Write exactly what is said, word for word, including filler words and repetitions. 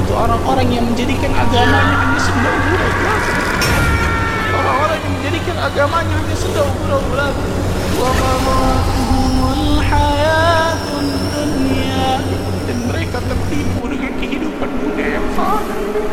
itu orang-orang yang menjadikan agamanya hanya senda gurau belaka. Orang-orang yang menjadikan agamanya hanya senda gurau belaka. Wa gharratuhumul hayatud dunya, dan mereka tertipu dengan kehidupan dunia yang fana.